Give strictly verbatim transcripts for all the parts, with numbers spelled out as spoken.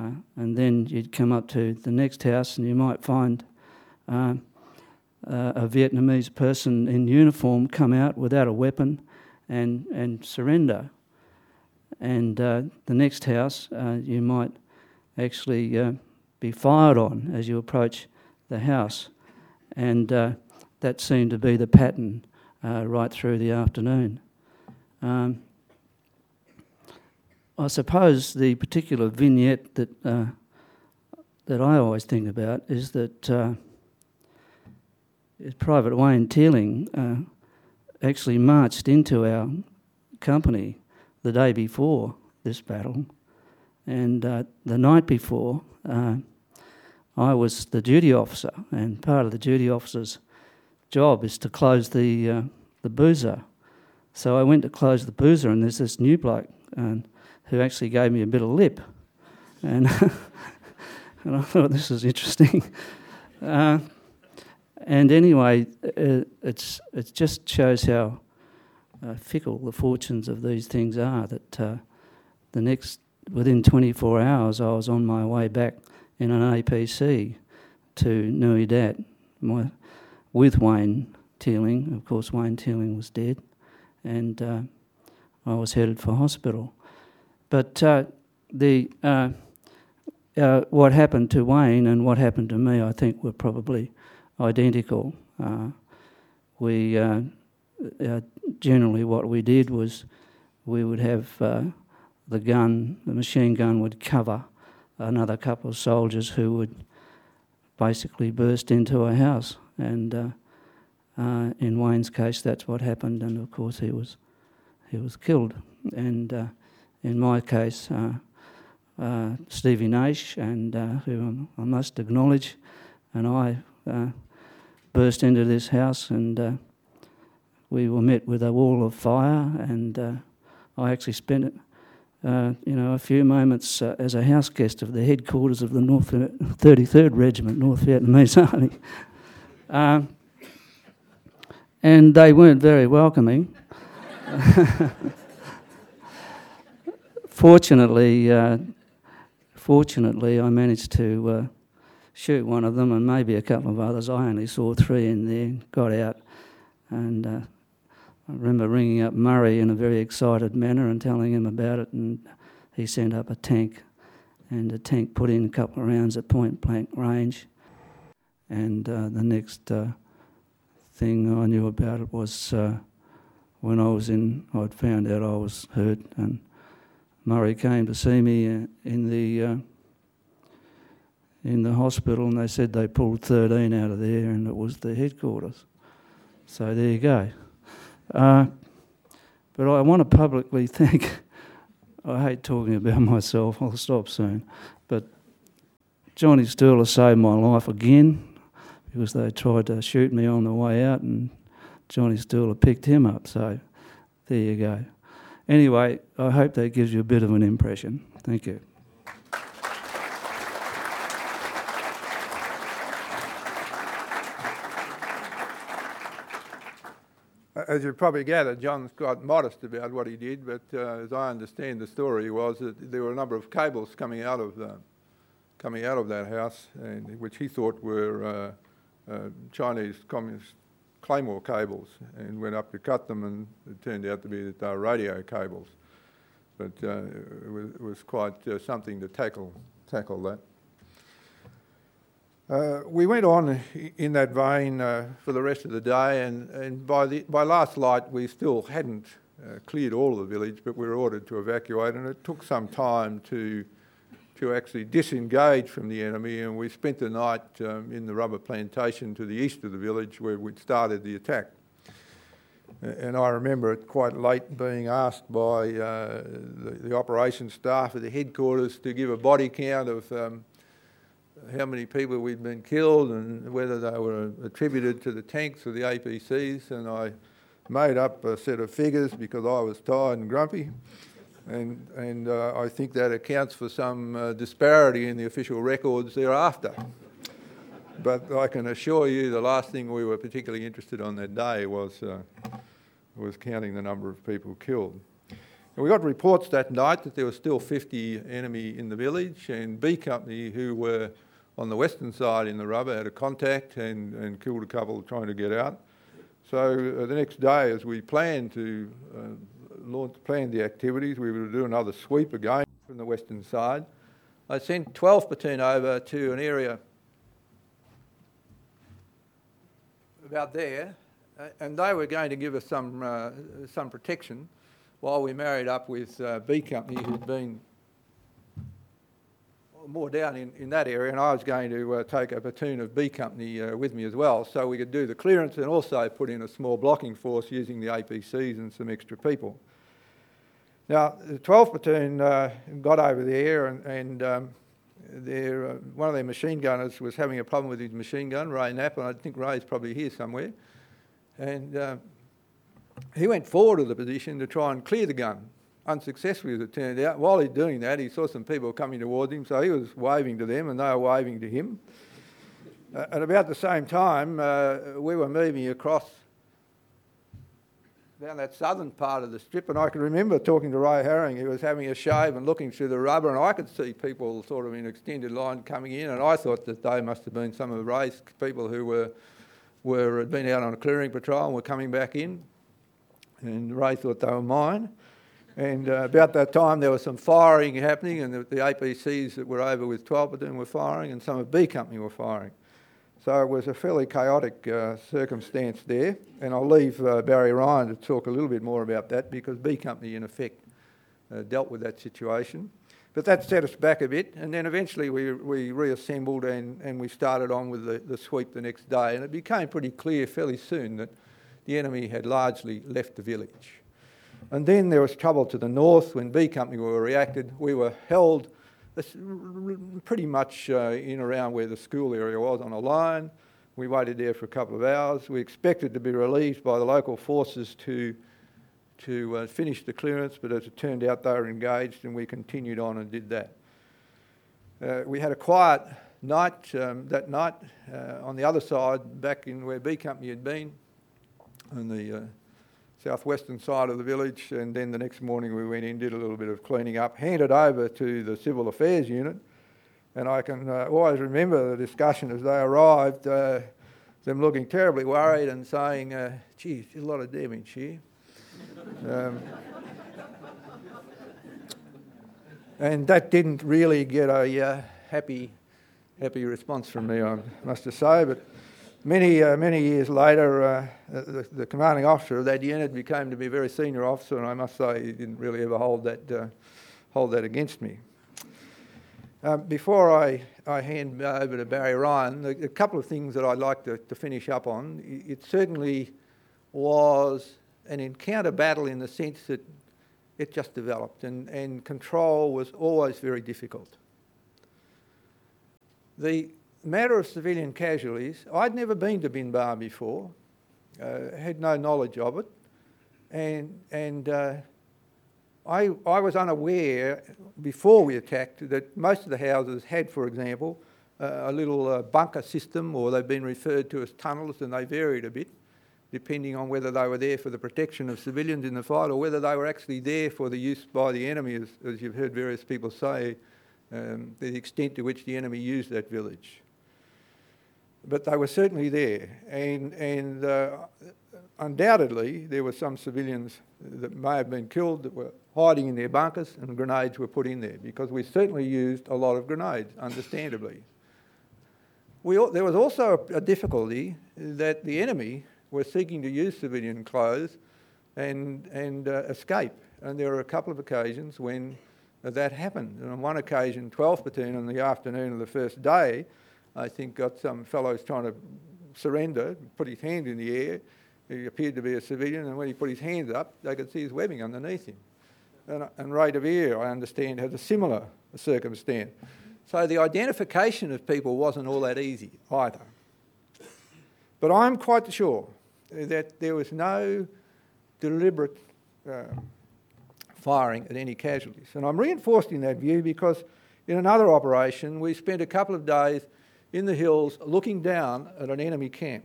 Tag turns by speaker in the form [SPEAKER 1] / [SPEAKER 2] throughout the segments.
[SPEAKER 1] Uh, and then you'd come up to the next house and you might find uh, uh, a Vietnamese person in uniform come out without a weapon and, and surrender. And uh, the next house uh, you might actually uh, be fired on as you approach the house. And uh, that seemed to be the pattern uh, right through the afternoon. Um, I suppose the particular vignette that uh, that I always think about is that uh, Private Wayne Teeling uh, actually marched into our company the day before this battle, and uh, the night before uh, I was the duty officer, and part of the duty officer's job is to close the uh, the boozer. So I went to close the boozer, and there's this new bloke and who actually gave me a bit of lip. And, and I thought, this is interesting. Uh, and anyway, uh, it's it just shows how uh, fickle the fortunes of these things are, that uh, the next, within twenty-four hours, I was on my way back in an A P C to Nui Dat my, with Wayne Teeling. Of course, Wayne Teeling was dead, and uh, I was headed for hospital. But uh, the uh, uh, what happened to Wayne and what happened to me, I think, were probably identical. Uh, we uh, uh, generally what we did was we would have uh, the gun, the machine gun would cover another couple of soldiers who would basically burst into a house. And uh, uh, in Wayne's case, that's what happened, and of course he was he was killed. And uh, in my case, uh, uh, Stevie Naish, and uh, who I must acknowledge, and I uh, burst into this house, and uh, we were met with a wall of fire, and uh, I actually spent, uh, you know, a few moments uh, as a house guest of the headquarters of the North thirty-third Regiment, North Vietnamese Army, um, and they weren't very welcoming. Fortunately, uh, fortunately, I managed to uh, shoot one of them and maybe a couple of others. I only saw three in there, got out, and uh, I remember ringing up Murray in a very excited manner and telling him about it, and he sent up a tank, and the tank put in a couple of rounds at point blank range. And uh, the next uh, thing I knew about it was uh, when I was in, I'd found out I was hurt, and Murray came to see me uh, in the uh, in the hospital, and they said they pulled thirteen out of there, and it was the headquarters. So there you go. Uh, but I want to publicly thank, I hate talking about myself, I'll stop soon, but Johnny Stirler saved my life again, because they tried to shoot me on the way out, and Johnny Stirler picked him up, so there you go. Anyway, I hope that gives you a bit of an impression. Thank you.
[SPEAKER 2] As you probably gathered, John's quite modest about what he did, but uh, as I understand the story was that there were a number of cables coming out of the, coming out of that house, and which he thought were uh, uh, Chinese Communist Claymore cables, and went up to cut them, and it turned out to be that they were radio cables. But uh, it, was, it was quite uh, something to tackle tackle that. Uh, we went on in that vein uh, for the rest of the day, and, and by the by last light we still hadn't uh, cleared all of the village, but we were ordered to evacuate, and it took some time to to actually disengage from the enemy, and we spent the night um, in the rubber plantation to the east of the village where we'd started the attack. And I remember it quite late being asked by uh, the, the operations staff at the headquarters to give a body count of um, how many people we'd been killed and whether they were attributed to the tanks or the A P Cs, and I made up a set of figures because I was tired and grumpy. And, and uh, I think that accounts for some uh, disparity in the official records thereafter. But I can assure you the last thing we were particularly interested on that day was, uh, was counting the number of people killed. And we got reports that night that there were still fifty enemy in the village, and B Company, who were on the western side in the rubber, had a contact and, and killed a couple trying to get out. So uh, the next day, as we planned to uh, launch, plan the activities, we were to do another sweep again from the western side. I sent twelfth Platoon over to an area about there, uh, and they were going to give us some uh, some protection while we married up with uh, B Company, who'd been more down in, in that area, and I was going to uh, take a platoon of B Company uh, with me as well, so we could do the clearance and also put in a small blocking force using the A P Cs and some extra people. Now, the twelfth Platoon uh, got over there, and, and um, their, uh, one of their machine gunners was having a problem with his machine gun, Ray Knapp, and I think Ray's probably here somewhere. And uh, he went forward to the position to try and clear the gun, unsuccessfully as it turned out. While he's doing that, he saw some people coming towards him, so he was waving to them and they were waving to him. Uh, at about the same time, uh, we were moving across down that southern part of the strip, and I can remember talking to Ray Herring. He was having a shave and looking through the rubber, and I could see people sort of in extended line coming in, and I thought that they must have been some of Ray's people who were, were had been out on a clearing patrol and were coming back in, and Ray thought they were mine. And uh, about that time there was some firing happening, and the, the A P Cs that were over with twelfth Platoon were firing, and some of B Company were firing. So it was a fairly chaotic uh, circumstance there, and I'll leave uh, Barry Ryan to talk a little bit more about that, because B Company in effect uh, dealt with that situation. But that set us back a bit, and then eventually we, we reassembled and, and we started on with the, the sweep the next day, and it became pretty clear fairly soon that the enemy had largely left the village. And then there was trouble to the north. When B Company were reacted, we were held pretty much uh, in around where the school area was on a line. We waited there for a couple of hours. We expected to be relieved by the local forces to, to uh, finish the clearance, but as it turned out they were engaged, and we continued on and did that. Uh, we had a quiet night um, that night uh, on the other side, back in where B Company had been, on the uh, southwestern side of the village, and then the next morning we went in, did a little bit of cleaning up, handed over to the Civil Affairs Unit, and I can uh, always remember the discussion as they arrived, uh, them looking terribly worried and saying, uh, geez, there's a lot of damage here. um, and that didn't really get a uh, happy, happy response from me, I must have say, but Many, uh, many years later, uh, the, the commanding officer of that unit became to be a very senior officer, and I must say he didn't really ever hold that, uh, hold that against me. Uh, before I, I hand over to Barry Ryan, a, a couple of things that I'd like to, to finish up on. It certainly was an encounter battle in the sense that it just developed, and, and control was always very difficult. The matter of civilian casualties, I'd never been to Binbar before, uh, had no knowledge of it, and and uh, I, I was unaware before we attacked that most of the houses had, for example, uh, a little uh, bunker system, or they've been referred to as tunnels, and they varied a bit depending on whether they were there for the protection of civilians in the fight or whether they were actually there for the use by the enemy, as, as you've heard various people say, um, the extent to which the enemy used that village. But they were certainly there, and, and uh, undoubtedly there were some civilians that may have been killed that were hiding in their bunkers, and grenades were put in there, because we certainly used a lot of grenades, understandably. We, there was also a, a difficulty that the enemy were seeking to use civilian clothes and, and uh, escape, and there were a couple of occasions when that happened. And on one occasion, twelfth Platoon on the afternoon of the first day, I think got some fellows trying to surrender, put his hand in the air. He appeared to be a civilian, and when he put his hands up, they could see his webbing underneath him. And, and Ray de Vere, I understand, had a similar circumstance. So the identification of people wasn't all that easy either. But I'm quite sure that there was no deliberate uh, firing at any casualties. And I'm reinforced in that view because in another operation, we spent a couple of days in the hills looking down at an enemy camp.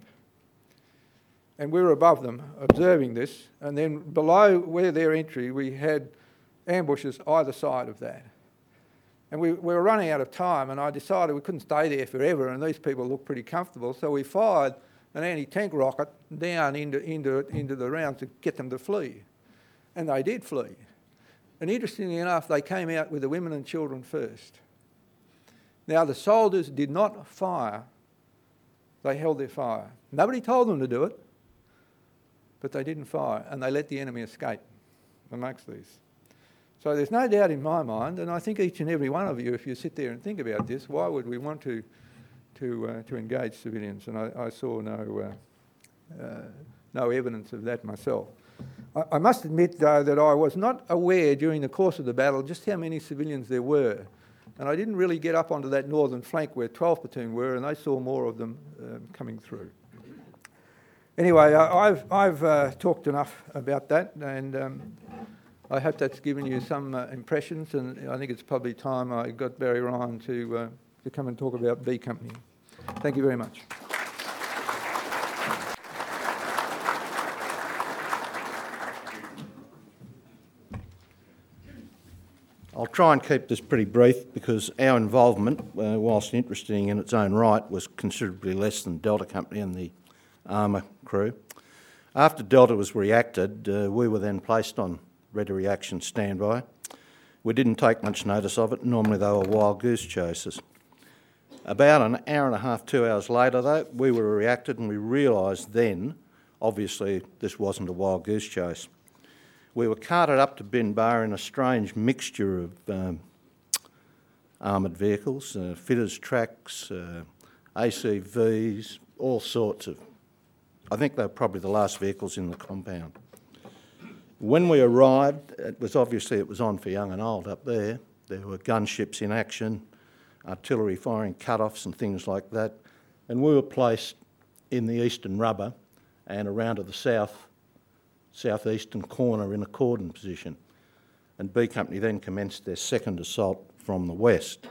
[SPEAKER 2] And we were above them observing this, and then below where their entry we had ambushes either side of that. And we, we were running out of time, and I decided we couldn't stay there forever, and these people looked pretty comfortable, so we fired an anti-tank rocket down into, into, into the rounds to get them to flee. And they did flee. And interestingly enough, they came out with the women and children first. Now, the soldiers did not fire. They held their fire. Nobody told them to do it, but they didn't fire, and they let the enemy escape amongst these. So there's no doubt in my mind, and I think each and every one of you, if you sit there and think about this, why would we want to to uh, to engage civilians? And I, I saw no uh, uh, no evidence of that myself. I, I must admit, though, that I was not aware during the course of the battle just how many civilians there were. And I didn't really get up onto that northern flank where twelfth Platoon were, and they saw more of them um, coming through. Anyway, I, I've, I've uh, talked enough about that, and um, I hope that's given you some uh, impressions, and I think it's probably time I got Barry Ryan to, uh, to come and talk about B Company. Thank you very much.
[SPEAKER 3] I'll try and keep this pretty brief because our involvement, uh, whilst interesting in its own right, was considerably less than Delta Company and the armour crew. After Delta was reacted, uh, we were then placed on ready reaction standby. We didn't take much notice of it. Normally they were wild goose chases. About an hour and a half, two hours later though, we were reacted and we realised then, obviously this wasn't a wild goose chase. We were carted up to Binbar in a strange mixture of um, armoured vehicles, uh, fitters' tracks, uh, A C Vs, all sorts of... I think they were probably the last vehicles in the compound. When we arrived, it was obviously it was on for young and old up there. There were gunships in action, artillery firing cut-offs and things like that. And we were placed in the eastern rubber and around to the south, southeastern corner in a cordon position. And B Company then commenced their second assault from the west.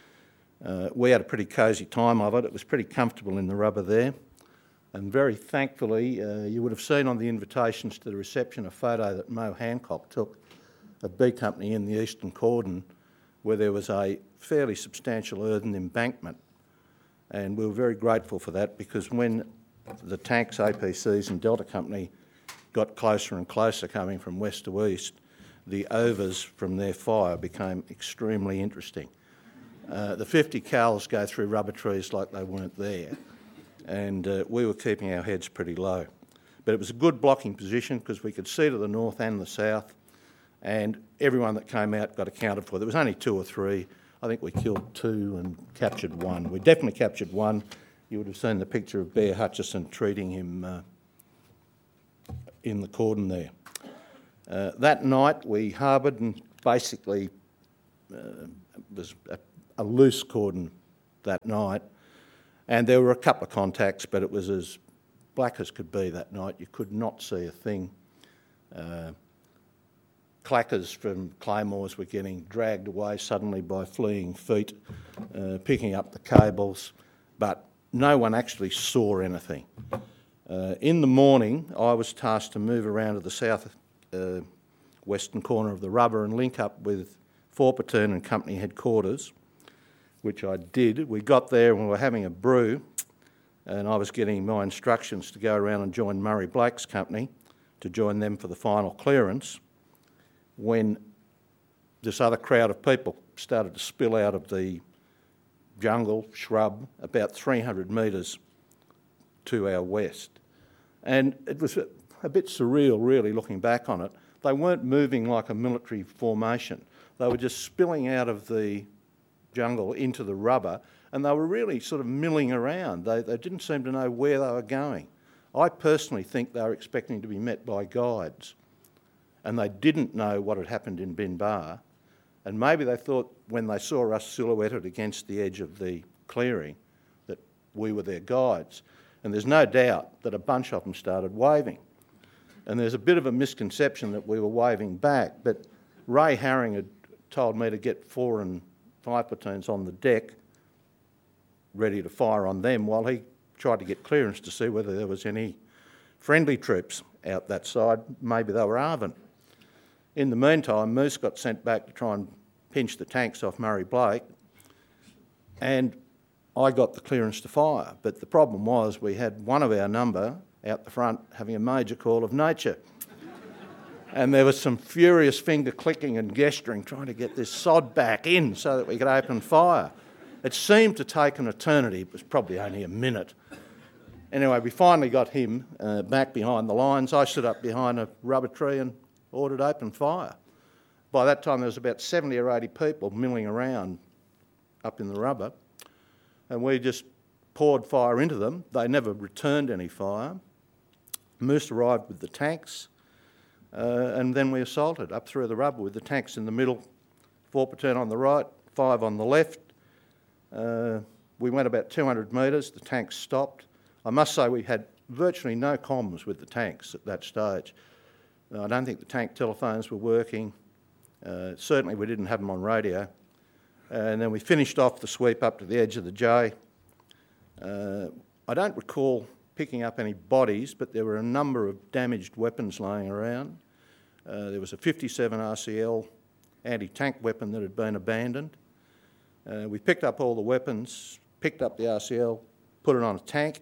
[SPEAKER 3] Uh, we had a pretty cosy time of it. It was pretty comfortable in the rubber there. And very thankfully, uh, you would have seen on the invitations to the reception a photo that Mo Hancock took of B Company in the eastern cordon where there was a fairly substantial earthen embankment. And we were very grateful for that because when the tanks, A P Cs and Delta Company got closer and closer coming from west to east, the overs from their fire became extremely interesting. Uh, the fifty cals go through rubber trees like they weren't there, and uh, we were keeping our heads pretty low. But it was a good blocking position because we could see to the north and the south, and everyone that came out got accounted for. There was only two or three. I think we killed two and captured one. We definitely captured one. You would have seen the picture of Bear Hutchison treating him uh, in the cordon there. Uh, that night we harboured and basically uh, it was a, a loose cordon that night, and there were a couple of contacts, but it was as black as could be that night. You could not see a thing. Uh, clackers from claymores were getting dragged away suddenly by fleeing feet, uh, picking up the cables, but no one actually saw anything. Uh, in the morning, I was tasked to move around to the south uh, western corner of the rubber and link up with fourth Platoon and Company headquarters, which I did. We got there and we were having a brew, and I was getting my instructions to go around and join Murray Blake's company to join them for the final clearance, when this other crowd of people started to spill out of the jungle, shrub, about three hundred metres to our west. And it was a, a bit surreal, really, looking back on it. They weren't moving like a military formation. They were just spilling out of the jungle into the rubber, and they were really sort of milling around. They, they didn't seem to know where they were going. I personally think they were expecting to be met by guides, and they didn't know what had happened in Binbar, and maybe they thought when they saw us silhouetted against the edge of the clearing that we were their guides. And there's no doubt that a bunch of them started waving. And there's a bit of a misconception that we were waving back, but Ray Haring had told me to get four and five platoons on the deck ready to fire on them while he tried to get clearance to see whether there was any friendly troops out that side. Maybe they were Arvin. In the meantime, Moose got sent back to try and pinch the tanks off Murray Blake, and I got the clearance to fire. But the problem was we had one of our number out the front having a major call of nature. And there was some furious finger clicking and gesturing trying to get this sod back in so that we could open fire. It seemed to take an eternity. It was probably only a minute. Anyway, we finally got him uh, back behind the lines. I stood up behind a rubber tree and ordered open fire. By that time, there was about seventy or eighty people milling around up in the rubber, and we just poured fire into them. They never returned any fire. Moose arrived with the tanks, uh, and then we assaulted up through the rubber with the tanks in the middle, four platoon on the right, five on the left. Uh, we went about two hundred metres, the tanks stopped. I must say we had virtually no comms with the tanks at that stage. I don't think the tank telephones were working. Uh, certainly we didn't have them on radio. And then we finished off the sweep up to the edge of the J. Uh, I don't recall picking up any bodies, but there were a number of damaged weapons laying around. Uh, there was a fifty-seven R C L anti-tank weapon that had been abandoned. Uh, we picked up all the weapons, picked up the R C L, put it on a tank.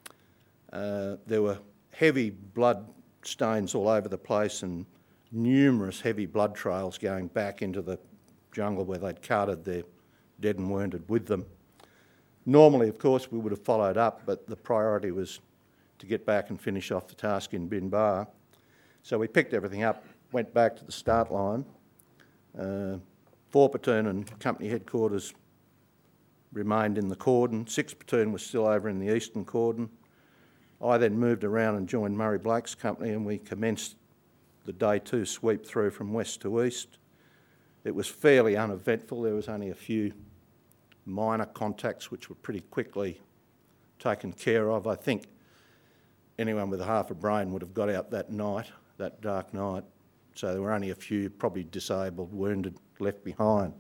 [SPEAKER 3] Uh, there were heavy blood stains all over the place and numerous heavy blood trails going back into the jungle where they'd carted their dead and wounded with them. Normally, of course, we would have followed up, but the priority was to get back and finish off the task in Bin Bar. So we picked everything up, went back to the start line. Uh, four platoon and company headquarters remained in the cordon. Six platoon was still over in the eastern cordon. I then moved around and joined Murray Blake's company, and we commenced the day two sweep through from west to east. It was fairly uneventful. There was only a few minor contacts which were pretty quickly taken care of. I think anyone with a half a brain would have got out that night, that dark night. So there were only a few probably disabled, wounded, left behind.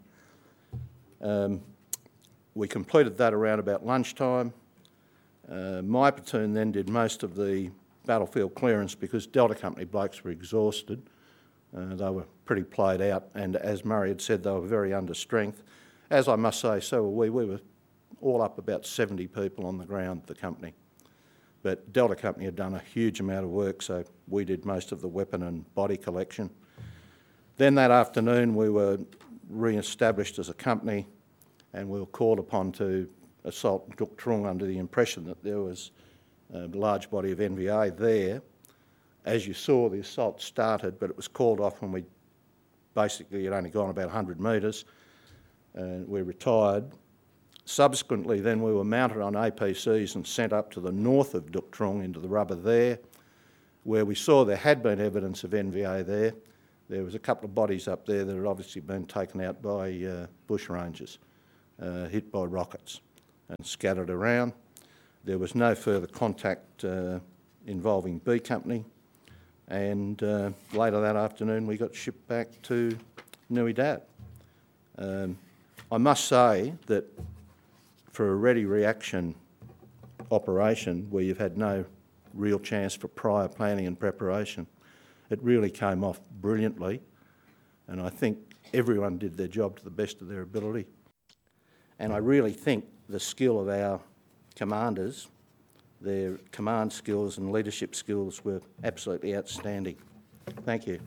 [SPEAKER 3] Um, we completed that around about lunchtime. Uh, my platoon then did most of the battlefield clearance because Delta Company blokes were exhausted. Uh, they were pretty played out, and as Murray had said, they were very under strength. As I must say, so were we. We were all up about seventy people on the ground, the company. But Delta Company had done a huge amount of work, so we did most of the weapon and body collection. Then that afternoon we were re-established as a company, and we were called upon to assault Duk Trung under the impression that there was a large body of N V A there. As you saw, the assault started, but it was called off when we basically had only gone about one hundred metres, and we retired. Subsequently, then we were mounted on A P Cs and sent up to the north of Duk Trung into the rubber there, where we saw there had been evidence of N V A there. There was a couple of bodies up there that had obviously been taken out by uh, bush rangers, uh, hit by rockets and scattered around. There was no further contact uh, involving B Company, and uh, later that afternoon we got shipped back to Nui Dat. Um, I must say that for a ready reaction operation where you've had no real chance for prior planning and preparation, it really came off brilliantly, and I think everyone did their job to the best of their ability. And I really think the skill of our commanders, their command skills and leadership skills were absolutely outstanding. Thank you.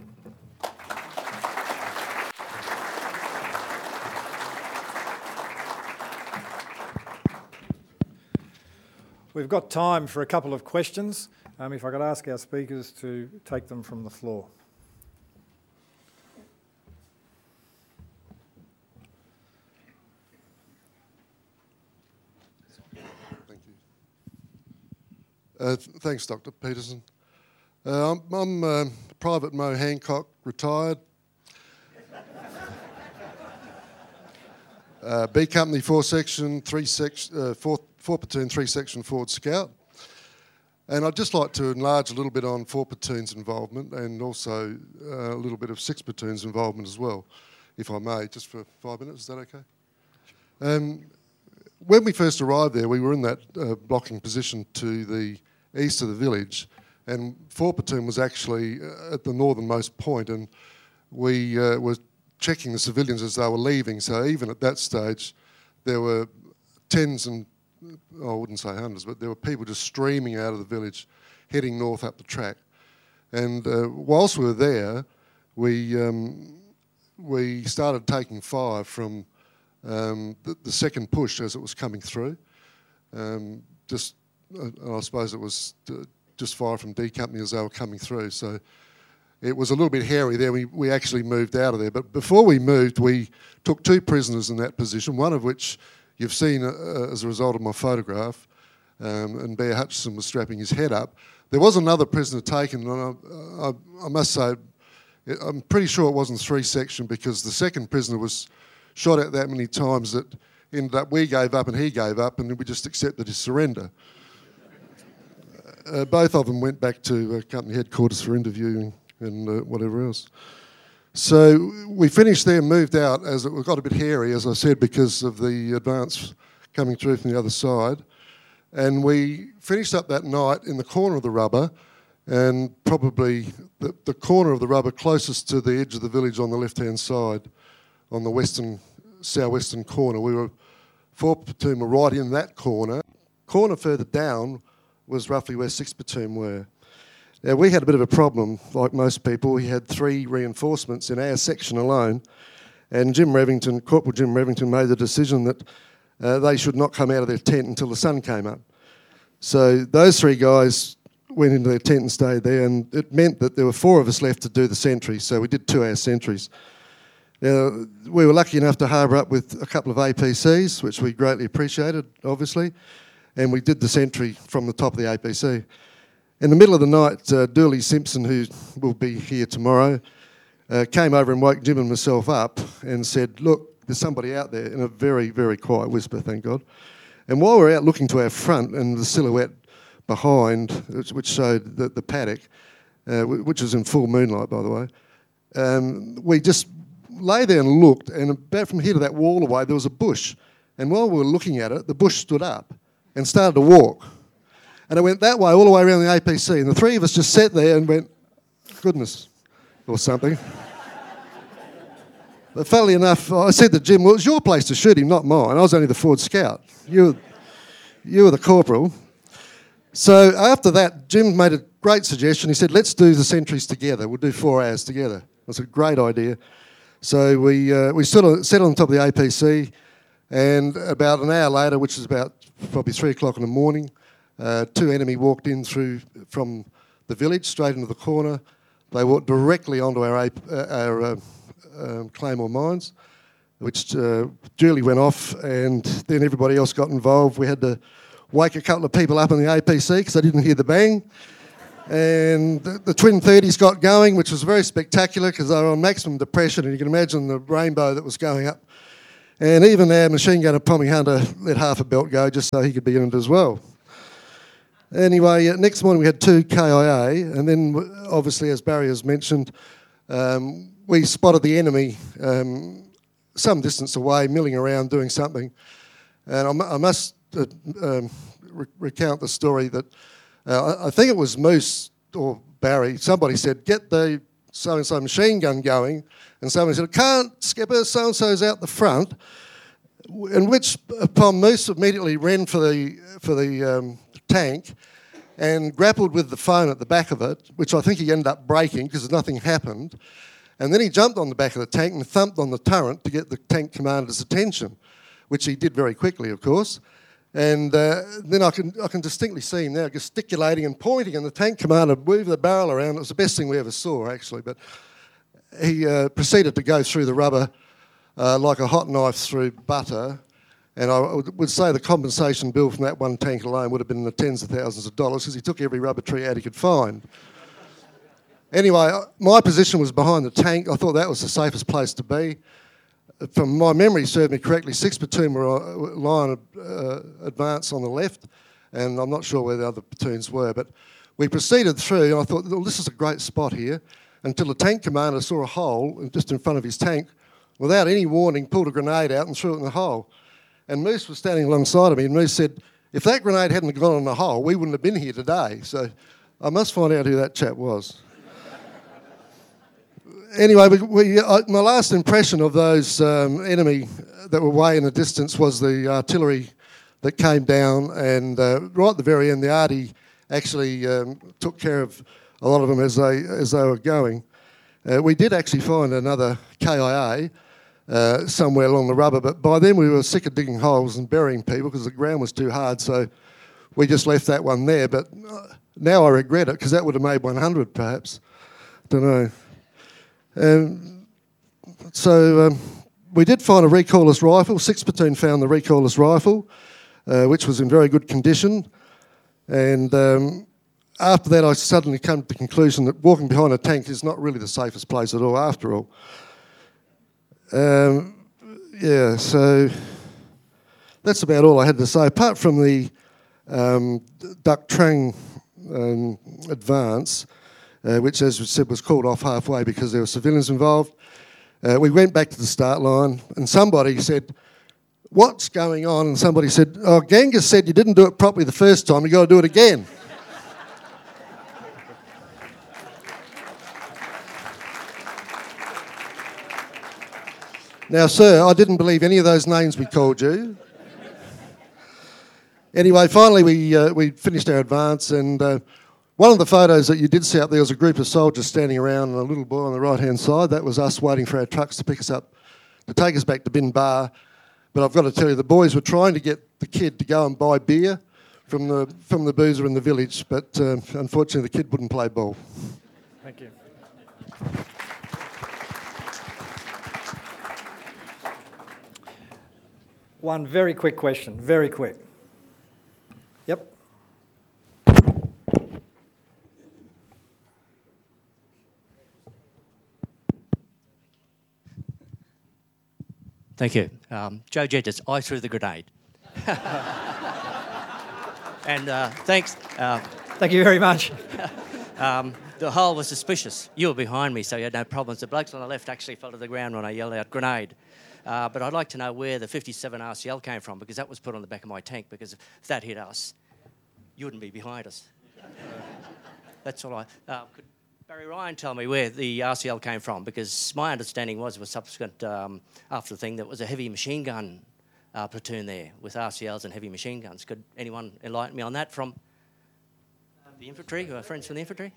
[SPEAKER 4] We've got time for a couple of questions. Um, if I could ask our speakers to take them from the floor.
[SPEAKER 5] Thank you. Uh, th- thanks, Doctor Peterson. Uh, I'm, I'm uh, Private Mo Hancock, retired. uh, B Company, four section, three section, uh, four, four platoon, three section forward scout. And I'd just like to enlarge a little bit on four platoons involvement and also uh, a little bit of six platoons involvement as well, if I may, just for five minutes. Is that okay? Um, when we first arrived there, we were in that uh, blocking position to the east of the village, and four platoon was actually at the northernmost point, and we uh, were checking the civilians as they were leaving. So even at that stage, there were tens and, I wouldn't say hundreds, but there were people just streaming out of the village, heading north up the track. And uh, whilst we were there, we um, we started taking fire from um, the, the second push as it was coming through. Um, just, uh, I suppose it was uh, just fire from D Company as they were coming through. So it was a little bit hairy there. We, we actually moved out of there. But before we moved, we took two prisoners in that position, one of which you've seen uh, as a result of my photograph, um, and Bear Hutchison was strapping his head up. There was another prisoner taken, and I, I, I must say, I'm pretty sure it wasn't three section, because the second prisoner was shot at that many times that ended up we gave up and he gave up, and we just accepted his surrender. Uh, both of them went back to uh, company headquarters for interviewing and uh, whatever else. So we finished there and moved out as it got a bit hairy, as I said, because of the advance coming through from the other side. And we finished up that night in the corner of the rubber, and probably the, the corner of the rubber closest to the edge of the village on the left-hand side, on the western, southwestern corner. We were, four platoon were right in that corner. Corner further down was roughly where six platoon were. Now, we had a bit of a problem, like most people. We had three reinforcements in our section alone, and Jim Revington, Corporal Jim Revington, made the decision that uh, they should not come out of their tent until the sun came up. So those three guys went into their tent and stayed there, and it meant that there were four of us left to do the sentry, so we did two-hour sentries. Now, we were lucky enough to harbour up with a couple of A P Cs, which we greatly appreciated, obviously, and we did the sentry from the top of the A P C. In the middle of the night, uh, Dooley Simpson, who will be here tomorrow, uh, came over and woke Jim and myself up and said, "Look, there's somebody out there," in a very, very quiet whisper, thank God. And while we're out looking to our front and the silhouette behind, which, which showed the, the paddock, uh, which was in full moonlight, by the way, um, we just lay there and looked, and about from here to that wall away, there was a bush. And while we were looking at it, the bush stood up and started to walk. And it went that way, all the way around the A P C. And the three of us just sat there and went, goodness, or something. But funnily enough, I said to Jim, well, it was your place to shoot him, not mine. I was only the forward scout. You, you were the corporal. So after that, Jim made a great suggestion. He said, let's do the sentries together. We'll do four hours together. That's a great idea. So we uh, we sat on, sat on top of the A P C, and about an hour later, which is about probably three o'clock in the morning, uh, two enemy walked in through from the village straight into the corner. They walked directly onto our, uh, our uh, um, Claymore mines, which uh, duly went off, and then everybody else got involved. We had to wake a couple of people up in the A P C because they didn't hear the bang. And the, the twin thirties got going, which was very spectacular because they were on maximum depression, and you can imagine the rainbow that was going up. And even our machine gunner, Pommy Hunter, let half a belt go just so he could be in it as well. Anyway, uh, next morning we had two K I A, and then obviously, as Barry has mentioned, um, we spotted the enemy um, some distance away, milling around doing something. And I, m- I must uh, um, re- recount the story that Uh, I think it was Moose or Barry, somebody said, get the so-and-so machine gun going, and somebody said, can't, Skipper, so-and-so's out the front, in which upon Moose immediately ran for the for the um, tank and grappled with the phone at the back of it, which I think he ended up breaking because nothing happened, and then he jumped on the back of the tank and thumped on the turret to get the tank commander's attention, which he did very quickly, of course. And uh, then I can I can distinctly see him now gesticulating and pointing, and the tank commander moved the barrel around. It was the best thing we ever saw, actually. But he uh, proceeded to go through the rubber uh, like a hot knife through butter. And I would say the compensation bill from that one tank alone would have been in the tens of thousands of dollars because he took every rubber tree out he could find. Anyway, my position was behind the tank. I thought that was the safest place to be. From my memory served me correctly, six platoon were line of uh, advance on the left, and I'm not sure where the other platoons were, but we proceeded through, and I thought, well, this is a great spot here, until the tank commander saw a hole just in front of his tank, without any warning, pulled a grenade out and threw it in the hole. And Moose was standing alongside of me, and Moose said, if that grenade hadn't gone in the hole, we wouldn't have been here today. So I must find out who that chap was. anyway, we, we, uh, my last impression of those um, enemy that were way in the distance was the artillery that came down, and uh, right at the very end, the arty actually um, took care of a lot of them as they as they were going. Uh, we did actually find another K I A uh, somewhere along the rubber, but by then we were sick of digging holes and burying people because the ground was too hard, so we just left that one there. But uh, now I regret it because that would have made one hundred perhaps. Don't know. Um, so um, we did find a recoilless rifle. Sixth Platoon found the recoilless rifle, uh, which was in very good condition. And um, after that, I suddenly came to the conclusion that walking behind a tank is not really the safest place at all, after all. Um, yeah, so that's about all I had to say. Apart from the um, Duck Trang um, advance, uh, which, as we said, was called off halfway because there were civilians involved, uh, we went back to the start line, and somebody said, "What's going on?" And somebody said, "Oh, Genghis said you didn't do it properly the first time, you got to do it again." Now, sir, I didn't believe any of those names we called you. Anyway, finally we uh, we finished our advance, and uh, one of the photos that you did see up there was a group of soldiers standing around and a little boy on the right-hand side. That was us waiting for our trucks to pick us up, to take us back to Bin Bar. But I've got to tell you, the boys were trying to get the kid to go and buy beer from the from the boozer in the village, but uh, unfortunately the kid wouldn't play ball.
[SPEAKER 4] Thank you. One very quick question, very quick. Yep.
[SPEAKER 6] Thank you. Um, Joe Jedges, I threw the grenade. and uh, thanks. Uh,
[SPEAKER 4] Thank you very much.
[SPEAKER 6] um, the hole was suspicious. You were behind me, so you had no problems. The blokes on the left actually fell to the ground when I yelled out grenade. Uh, but I'd like to know where the fifty-seven R C L came from, because that was put on the back of my tank, because if that hit us, you wouldn't be behind us. That's all I... Uh, could Barry Ryan tell me where the R C L came from? Because my understanding was, was subsequent um, after the thing, that was a heavy machine gun uh, platoon there with R C Ls and heavy machine guns. Could anyone enlighten me on that from the infantry, or friends from the infantry?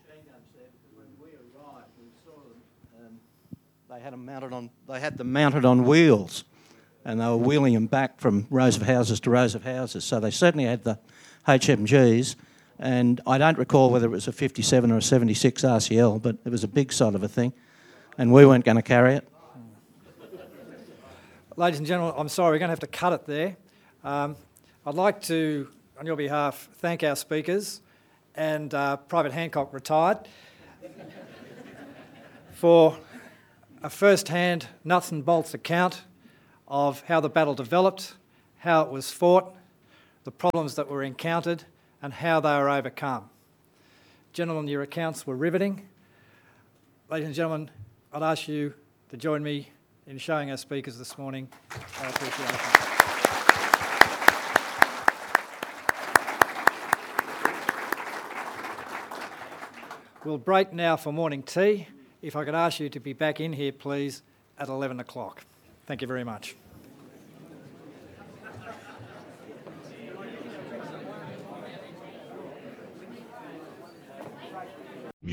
[SPEAKER 3] They had them mounted on. They had them mounted on wheels, and they were wheeling them back from rows of houses to rows of houses. So they certainly had the H M Gs, and I don't recall whether it was a fifty-seven or a seventy-six R C L, but it was a big sort of a thing, and we weren't going to carry it.
[SPEAKER 4] Ladies and gentlemen, I'm sorry, we're going to have to cut it there. Um, I'd like to, on your behalf, thank our speakers and uh, Private Hancock retired for a first-hand nuts and bolts account of how the battle developed, how it was fought, the problems that were encountered, and how they were overcome. Gentlemen, your accounts were riveting. Ladies and gentlemen, I'd ask you to join me in showing our speakers this morning our appreciation. We'll break now for morning tea. If I could ask you to be back in here, please, at eleven o'clock. Thank you very much.